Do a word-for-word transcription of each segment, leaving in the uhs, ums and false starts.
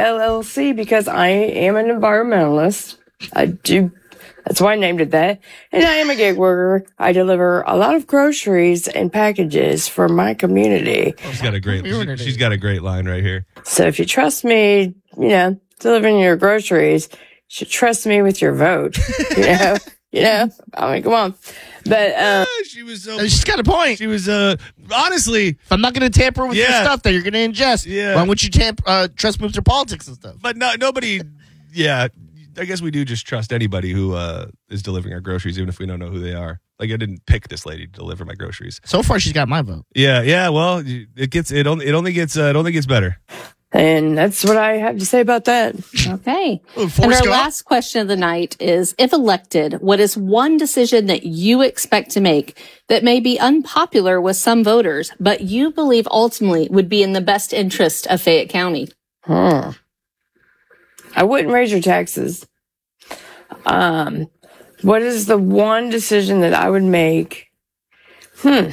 L L C because I am an environmentalist. I do. That's why I named it that. And I am a gig worker. I deliver a lot of groceries and packages for my community. She's got a great. She, she's got a great line right here. So if you trust me, you know, delivering your groceries, you should trust me with your vote. You know, you know. I mean, come on. But um, yeah, she was. So, she's got a point. She was. Uh, honestly, if I'm not going to tamper with yeah. your stuff that you're going to ingest, yeah. why wouldn't you tamp, uh, trust me with your politics and stuff? But no, nobody. Yeah. I guess we do just trust anybody who uh, is delivering our groceries, even if we don't know who they are. Like I didn't pick this lady to deliver my groceries. So far, she's got my vote. Yeah, yeah. Well, it gets it only it only gets uh, it only gets better. And that's what I have to say about that. Okay. And our last question of the night is: if elected, what is one decision that you expect to make that may be unpopular with some voters, but you believe ultimately would be in the best interest of Fayette County? Hmm. I wouldn't raise your taxes. Um, what is the one decision that I would make? Hmm.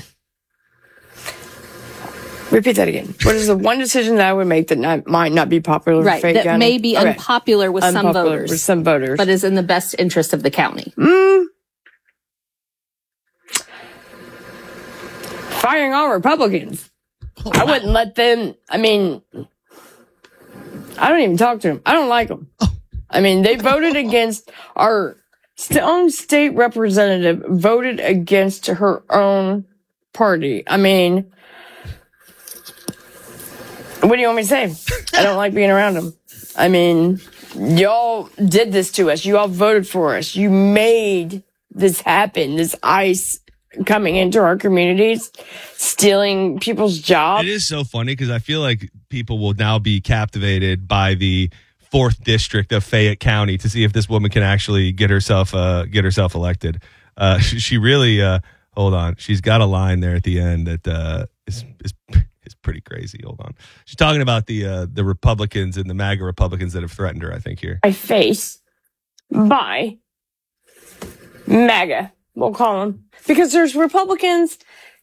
Repeat that again. What is the one decision that I would make that not, might not be popular right, for Fayette that County? may be okay. unpopular with unpopular some voters. With some voters. But is in the best interest of the county? Mm. Firing all Republicans. Oh, I wow. wouldn't let them, I mean... I don't even talk to them. I don't like them. Oh. I mean, they voted against our own state representative voted against her own party. I mean, what do you want me to say? I don't like being around them. I mean, y'all did this to us. You all voted for us. You made this happen, this ICE coming into our communities, stealing people's jobs. It is so funny because I feel like people will now be captivated by the fourth district of Fayette County to see if this woman can actually get herself uh, get herself elected. Uh, she, she really, uh, hold on, she's got a line there at the end that uh, is, is is pretty crazy. Hold on, she's talking about the uh, the Republicans and the MAGA Republicans that have threatened her. I think here. I face by MAGA. We'll call them. Because there's Republicans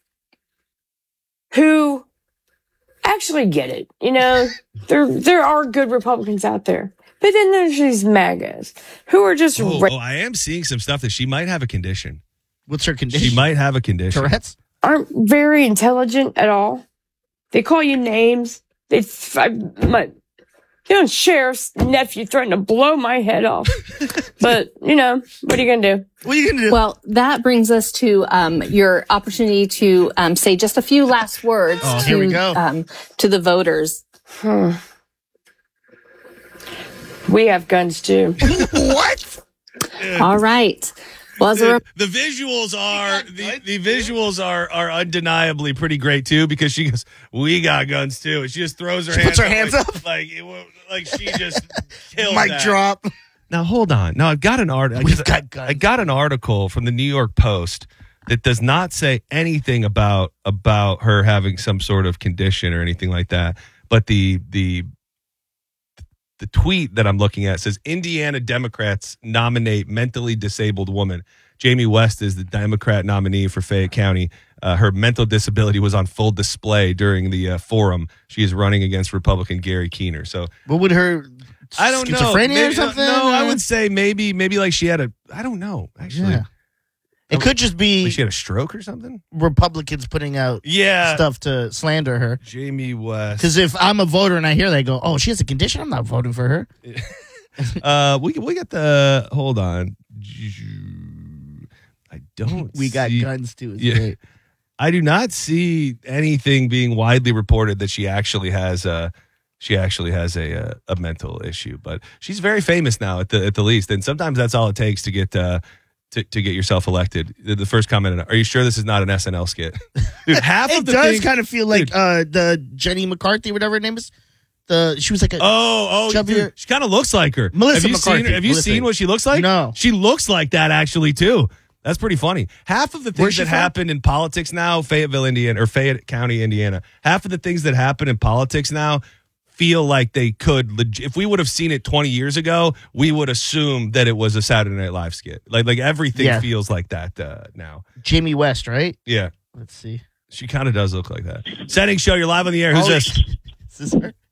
who actually get it. You know, there there are good Republicans out there. But then there's these MAGAs who are just... Oh, ra- oh, I am seeing some stuff that she might have a condition. What's her condition? She might have a condition. Tourette's? Aren't very intelligent at all. They call you names. They... I, my, You know, sheriff's nephew threatened to blow my head off. But, you know, what are you going to do? What are you going to do? Well, that brings us to um, your opportunity to um, say just a few last words oh, to, here we go. Um, to the voters. Hmm. We have guns, too. What? All right. Well, as a the, the visuals are the, the visuals are are undeniably pretty great too because she goes, "We got guns too," and she just throws her she hands puts her up hands like, up like it, like she just killed mic that. drop. Now hold on. Now I've got an article. We've got guns. I got an article from the New York Post that does not say anything about about her having some sort of condition or anything like that. But the the The tweet that I'm looking at says Indiana Democrats nominate mentally disabled woman. Jamie West is the Democrat nominee for Fayette County. Uh, her mental disability was on full display during the uh, forum. She is running against Republican Gary Keener. So, what would her? I don't know. Schizophrenia Maybe, or something? No, I would say maybe maybe like she had a. I don't know. Actually, yeah. It could just be like she had a stroke or something. Republicans putting out yeah. stuff to slander her. Jamie West. Because if I'm a voter and I hear that, I go, "Oh, she has a condition. I'm not voting for her." uh, we we got the hold on. I don't. We got see, guns too. It's yeah, great. I do not see anything being widely reported that she actually has a she actually has a a, a mental issue. But she's very famous now at the at the least, and sometimes that's all it takes to get. Uh, To, to get yourself elected. The, the first comment, are you sure this is not an S N L skit? Dude, half it of the does things, kind of feel like dude, uh, the Jenny McCarthy, whatever her name is. The She was like a oh, oh, chubbier. Dude, she kind of looks like her. Melissa have you McCarthy. Seen her? Have you Melissa. seen what she looks like? No. She looks like that actually too. That's pretty funny. Half of the things that from? happen in politics now, Fayetteville, Indiana, or Fayette County, Indiana, half of the things that happen in politics now feel like they could, leg- if we would have seen it twenty years ago, we would assume that it was a Saturday Night Live skit. Like, like everything Yeah. feels like that uh, now. Jamie West, right? Yeah. Let's see. She kind of does look like that. Setting show, you're live on the air. Who's Oh, this? Is this her?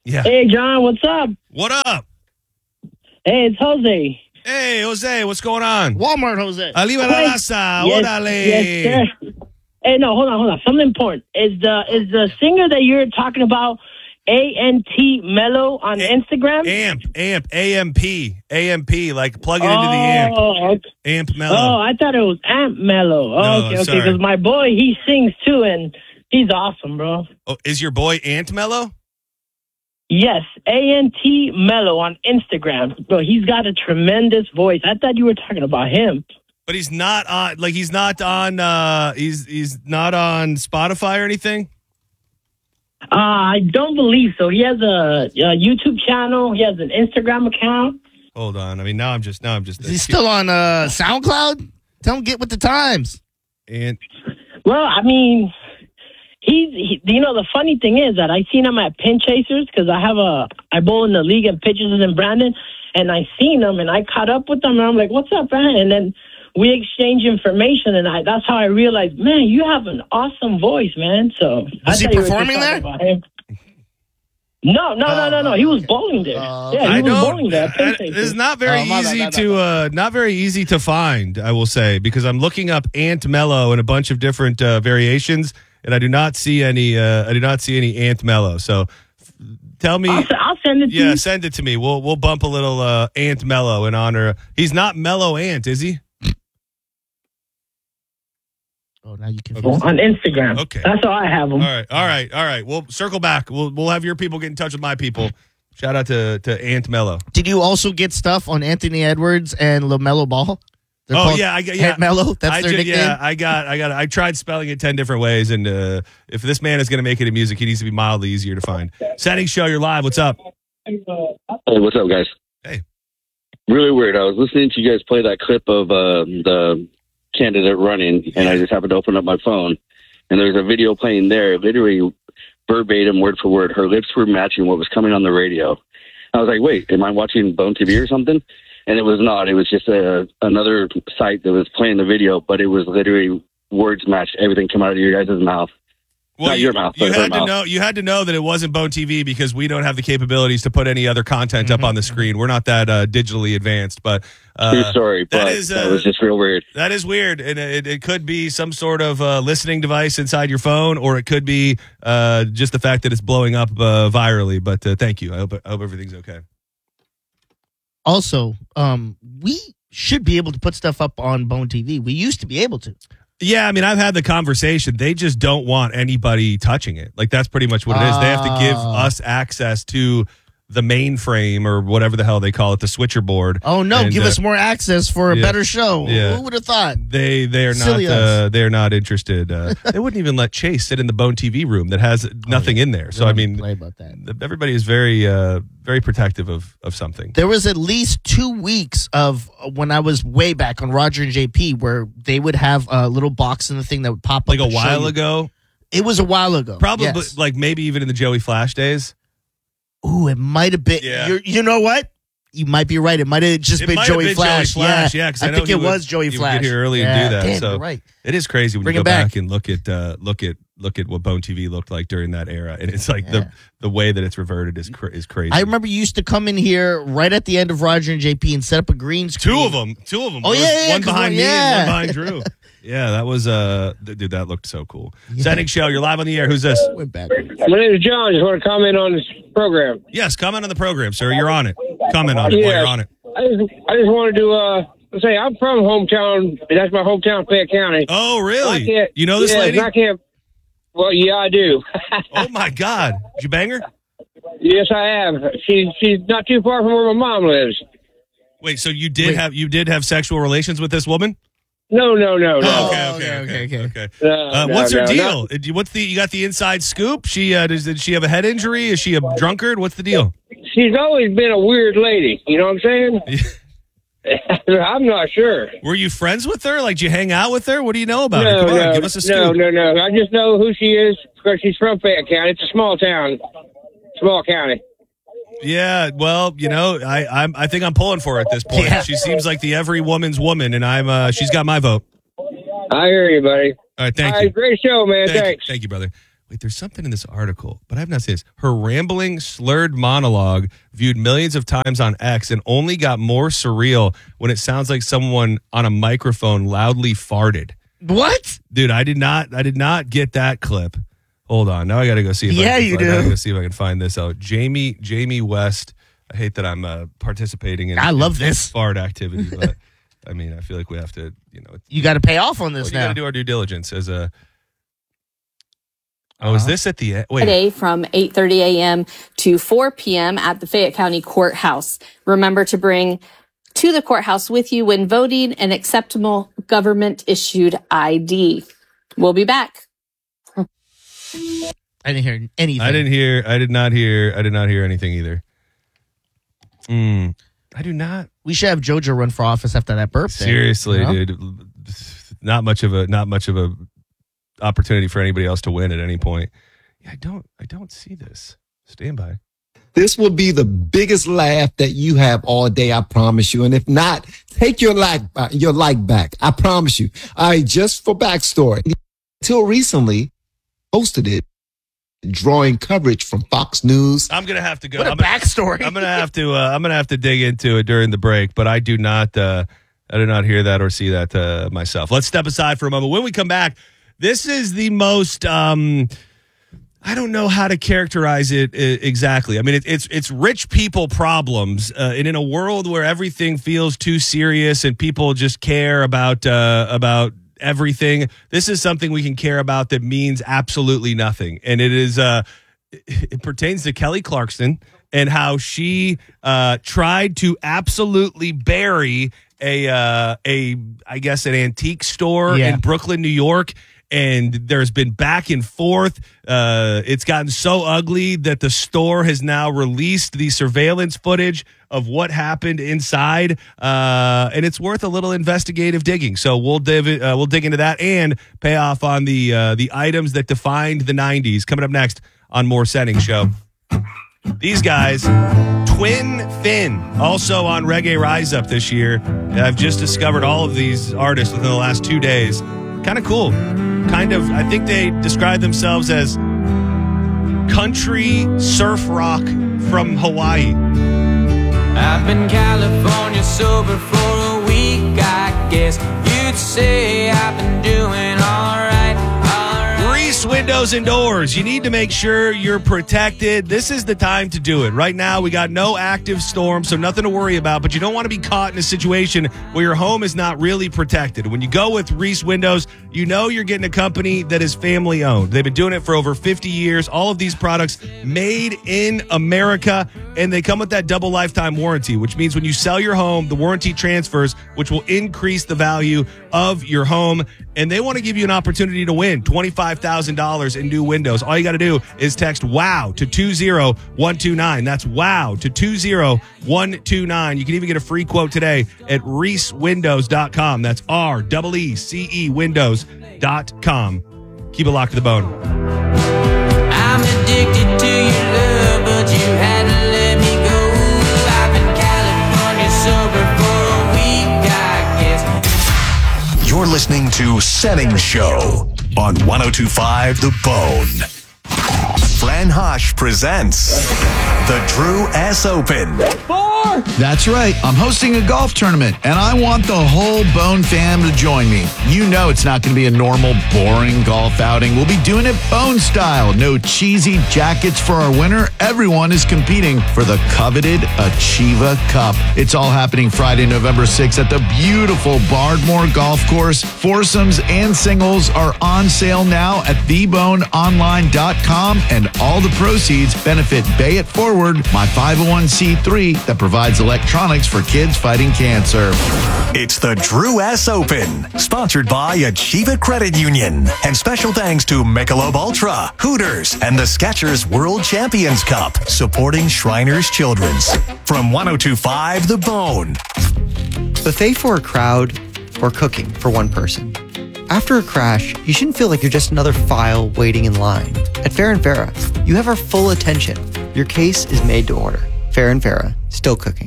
Yeah. Hey, John, what's up? What up? Hey, it's Jose. Hey, Jose, what's going on? Walmart, Jose. Arriba la raza. Yes, Órale. yes, sir. Hey, no, hold on, hold on. Something important. Is the is the singer that you're talking about A N T Mello on A- Instagram? Amp, amp, A M P, A M P, like plug it into the amp. Oh, okay. Amp Mello. Oh, I thought it was Amp Mello. Oh, No, okay, okay. sorry. Because my boy, he sings too, and he's awesome, bro. Oh, is your boy Ant Mello? Yes, A N T Mello on Instagram. Bro, he's got a tremendous voice. I thought you were talking about him. But he's not on. Like he's not on. Uh, he's he's not on Spotify or anything. Uh, I don't believe so. He has a, a YouTube channel. He has an Instagram account. Hold on. I mean, now I'm just now I'm just. Is he still on uh, SoundCloud? Tell him get with the times. And Well, I mean, he's, he, you know, the funny thing is that I seen him at Pin Chasers because I have a, I bowl in the league at Pitchers in Brandon, and I seen him and I caught up with him and I'm like, what's up, man? And then we exchange information and I, that's how I realized, man, you have an awesome voice, man. So Was he I thought you were just performing there? talking about him. No, no, no, no, no. He was bowling there. Uh, yeah, he I was know bowling there. at Pin uh, Chasers. it's not very Oh, my bad, easy my bad, to uh, not very easy to find. I will say because I'm looking up Ant Mello and a bunch of different uh, variations, and I do not see any. Uh, I do not see any Ant Mello. So f- tell me. I'll, s- I'll send it to Yeah, you. send it to me. We'll we'll bump a little uh, Ant Mello in honor. He's not Mellow Ant, is he? Oh, now you can. On Instagram. Okay. That's how I have him. All right, all right, all right. We'll circle back. We'll we'll have your people get in touch with my people. Shout out to to Ant Mello. Did you also get stuff on Anthony Edwards and LaMelo Ball? They're Oh called yeah, I got yeah. Ant Mello. That's I their ju- nickname. Yeah, I got, I got. I tried spelling it ten different ways, and uh, if this man is going to make it in music, he needs to be mildly easier to find. Setting show, you're live. What's up? Hey, what's up, guys? Hey. Really weird. I was listening to you guys play that clip of uh, the candidate running, and I just happened to open up my phone, and there's a video playing there, literally verbatim, word for word. Her lips were matching what was coming on the radio. I was like, wait, am I watching Bone T V or something? And it was not. It was just a, another site that was playing the video, but it was literally words matched. Everything came out of your guys' mouth. Well, Not you, your mouth, you but her had to mouth. know. You had to know that it wasn't Bone T V because we don't have the capabilities to put any other content Mm-hmm. up on the screen. We're not that uh, digitally advanced. But uh, True story, that but is, uh, that was just real weird. That is weird, and it, it could be some sort of uh, listening device inside your phone, or it could be uh, just the fact that it's blowing up uh, virally. But uh, thank you. I hope I hope everything's okay. Also, um, we should be able to put stuff up on Bone T V. We used to be able to. Yeah, I mean, I've had the conversation. They just don't want anybody touching it. Like that's pretty much what it is. They have to give Ah. us access to the mainframe or whatever the hell they call it, the switcher board. Oh no! And, give uh, us more access for a yeah, better show. yeah. Who would have thought? They they are not Silly us. uh, they are not interested. Uh, they wouldn't even let Chase sit in the Bone T V room that has nothing in there. So I mean, play about that. everybody is very uh, very protective of of something. There was at least two weeks of uh, when I was way back on Roger and J P where they would have a little box in the thing that would pop Like up a and show while you. ago, It was a while ago. probably Yes. like maybe even in the Joey Flash days. Ooh, it might have been. Yeah. You're, you know what? You might be right. It might have just It been might have Joey been Flash. Joey Flash, yeah, 'cause I I, know think he it would- was Joey he would Flash. get here early and Yeah, do that, damn, so- you're right. It is crazy when Bring you it go back. back. and look at uh, look at look at what Bone T V looked like during that era, and it's like Yeah. the the way that it's reverted is cra- is crazy. I remember you used to come in here right at the end of Roger and J P and set up a green screen. two of them, two of them. Oh, There was yeah, yeah, one 'cause behind one- me yeah. and one behind Drew. Yeah, that was uh, th- dude, that looked so cool. Setting show, you're live on the air. Who's this? Went back. My name is John. Just want to comment on this program. Yes, comment on the program, sir. You're on it. Comment on it while Yeah. you're on it. I just, I just wanted to uh, say I'm from hometown. That's my hometown, Fayette County. Oh, I really? can't- You know this yes, lady? I can't. Well, yeah, I do. Oh my God, did you bang her? Yes, I have. She's she's not too far from where my mom lives. Wait, so you did Wait. have you did have sexual relations with this woman? No, no, no, no. Oh, okay, okay, okay, okay, okay. okay. No, Uh, no, what's her no, deal? not- Did you- What's the you got the inside scoop? She uh, does did she have a head injury? Is she a drunkard? What's the deal? She's always been a weird lady. You know what I'm saying? I'm not sure. Were you friends with her? Like, did you hang out with her? What do you know about her? No, Come on, no, give us a no, scoop. no, no. I just know who she is because she's from Fayette County. It's a small town, small county. Yeah, well, you know, I I'm, I think I'm pulling for her at this point. Yeah. She seems like the every woman's woman, and I'm uh, she's got my vote. I hear you, buddy. All right, thank All you. right, great show, man. Thank Thanks. you, thank you, brother. Wait, there's something in this article, but I have not seen this. Her rambling, slurred monologue viewed millions of times on X and only got more surreal when it sounds like someone on a microphone loudly farted. What? Dude, I did not I did not get that clip. Hold on. Now I got to go see if yeah, I can, you I do. gotta go see if I can find this out. Jamie Jamie West. I hate that I'm uh, participating in I love in this fart activity, but I mean, I feel like we have to, you know, you got to pay off on this well, you now. got to do our due diligence as a Oh, is this at the end? Wait. Today from eight thirty a.m. to four p.m. at the Fayette County Courthouse. Remember to bring to the courthouse with you when voting an acceptable government-issued I D. We'll be back. I didn't hear anything. I didn't hear. I did not hear. I did not hear anything either. Mm, I do not. We should have JoJo run for office after that burp. Seriously, thing, you know? dude. Not much of a. Not much of a opportunity for anybody else to win at any point. Yeah, I don't. I don't see this. Stand by. This will be the biggest laugh that you have all day, I promise you. And if not, take your like, your like back. I promise you. All right, just for backstory. Until recently, hosted it, drawing coverage from Fox News. I'm gonna have to go. What a I'm gonna, backstory. I'm gonna have to. Uh, I'm gonna have to dig into it during the break. But I do not. Uh, I did not hear that or see that uh, myself. Let's step aside for a moment. When we come back, this is the most. Um, I don't know how to characterize it exactly. I mean, it, it's it's rich people problems, uh, and in a world where everything feels too serious and people just care about uh, about everything, this is something we can care about that means absolutely nothing, and it is uh, it pertains to Kelly Clarkson and how she uh, tried to absolutely bury a uh, a I guess an antique store yeah. in Brooklyn, New York. And there's been back and forth. Uh, it's gotten so ugly that the store has now released the surveillance footage of what happened inside, uh, and it's worth a little investigative digging. So we'll div- uh, we'll dig into that and pay off on the uh, the items that defined the nineties. Coming up next on More Setting Show. These guys, Twin Fin, also on Reggae Rise Up this year. I've just discovered all of these artists within the last two days. Kind of cool. Kind of, I think they describe themselves as country surf rock from Hawaii. I've been California sober for a week, I guess you'd say I've been doing all right. Reese Windows and Doors. You need to make sure you're protected. This is the time to do it. Right now, we got no active storm, so nothing to worry about, but you don't want to be caught in a situation where your home is not really protected. When you go with Reese Windows, you know you're getting a company that is family owned. They've been doing it for over fifty years. All of these products made in America, and they come with that double lifetime warranty, which means when you sell your home, the warranty transfers, which will increase the value of your home. And they want to give you an opportunity to win twenty-five thousand dollars in new windows. All you got to do is text WOW to two zero one two nine. That's WOW to two zero one two nine. You can even get a free quote today at reese windows dot com. That's R E E C E windows dot com. Keep it locked to the bone. I'm addicted to your love, but you had to let me go. I've been California sober for a week, I guess. You're listening to Setting Show on one oh two point five The Bone. Fran Hosh presents the Drew S. Open. That's right. I'm hosting a golf tournament, and I want the whole Bone fam to join me. You know it's not going to be a normal, boring golf outing. We'll be doing it Bone style. No cheesy jackets for our winner. Everyone is competing for the coveted Achieva Cup. It's all happening Friday, November sixth at the beautiful Bardmore Golf Course. Foursomes and singles are on sale now at the bone online dot com, and all the proceeds benefit Bay It Forward, my five oh one c three that provides electronics for kids fighting cancer. It's the Drew S. Open, sponsored by Achieva Credit Union. And special thanks to Michelob Ultra, Hooters, and the Skechers World Champions Cup, supporting Shriners Children's. From one oh two point five The Bone. Buffet for a crowd or cooking for one person. After a crash, you shouldn't feel like you're just another file waiting in line. At Fair and Farah, you have our full attention. Your case is made to order. Fair and Farah, still cooking.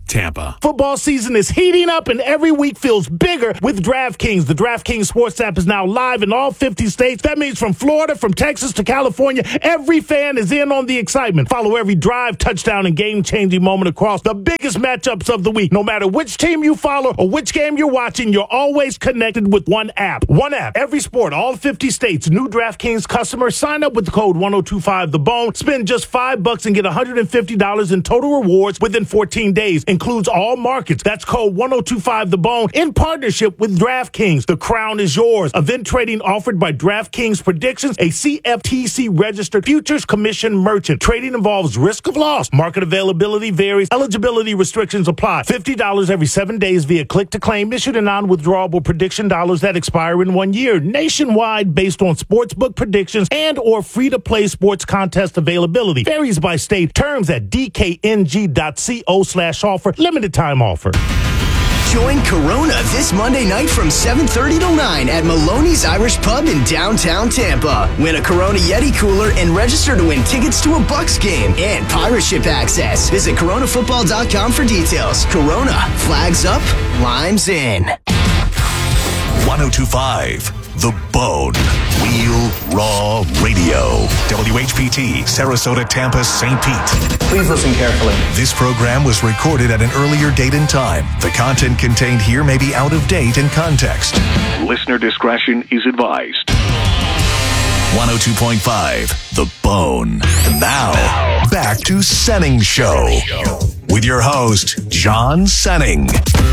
Tampa. Football season is heating up and every week feels bigger with DraftKings. The DraftKings Sports app is now live in all fifty states. That means from Florida, from Texas to California, every fan is in on the excitement. Follow every drive, touchdown, and game-changing moment across the biggest matchups of the week. No matter which team you follow or which game you're watching, you're always connected with one app. One app, every sport, all fifty states. New DraftKings customers sign up with the code one oh two five the bone. Spend just five bucks and get one hundred fifty dollars in total rewards within fourteen days. Includes all markets. That's code one oh two five the bone in partnership with DraftKings. The crown is yours. Event trading offered by DraftKings Predictions, a C F T C registered futures commission merchant. Trading involves risk of loss. Market availability varies. Eligibility restrictions apply. fifty dollars every seven days via click to claim. Issued in non-withdrawable prediction dollars that expire in one year. Nationwide based on sportsbook predictions and or free-to-play sports contest availability. Varies by state. Terms at dkng.co slash offer. Limited time offer. Join Corona this Monday night from seven thirty to nine at Maloney's Irish Pub in downtown Tampa. Win a Corona Yeti cooler and register to win tickets to a Bucks game and pirate ship access. Visit corona football dot com for details. Corona, flags up, limes in. one oh two five The Bone. Real Raw Radio. W H P T, Sarasota, Tampa, Saint Pete. Please listen carefully. This program was recorded at an earlier date and time. The content contained here may be out of date in context. Listener discretion is advised. one oh two point five The Bone. And now, back to Senning Show. With your host, John Senning.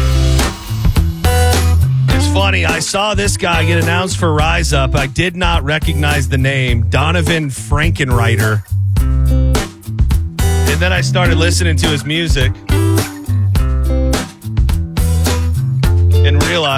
It's funny, I saw this guy get announced for Rise Up. I did not recognize the name, Donovan Frankenreiter. And then I started listening to his music and realized